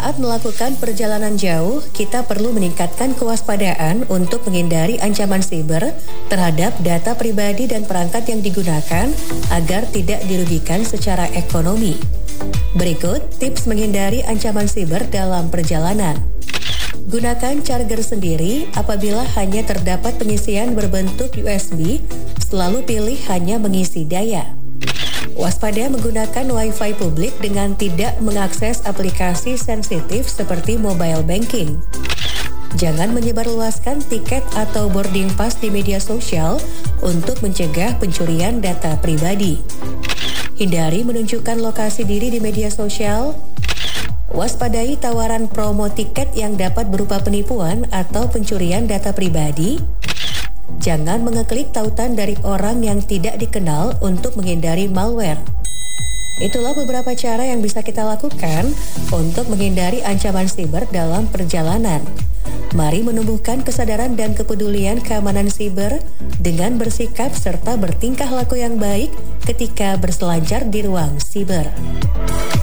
Saat melakukan perjalanan jauh, kita perlu meningkatkan kewaspadaan untuk menghindari ancaman siber terhadap data pribadi dan perangkat yang digunakan agar tidak dirugikan secara ekonomi. Berikut tips menghindari ancaman siber dalam perjalanan. Gunakan charger sendiri apabila hanya terdapat pengisian berbentuk USB, selalu pilih hanya mengisi daya. Waspada menggunakan Wi-Fi publik dengan tidak mengakses aplikasi sensitif seperti mobile banking. Jangan menyebarluaskan tiket atau boarding pass di media sosial untuk mencegah pencurian data pribadi. Hindari menunjukkan lokasi diri di media sosial. Waspadai tawaran promo tiket yang dapat berupa penipuan atau pencurian data pribadi. Jangan mengeklik tautan dari orang yang tidak dikenal untuk menghindari malware. Itulah beberapa cara yang bisa kita lakukan untuk menghindari ancaman siber dalam perjalanan. Mari menumbuhkan kesadaran dan kepedulian keamanan siber dengan bersikap serta bertingkah laku yang baik ketika berselancar di ruang siber.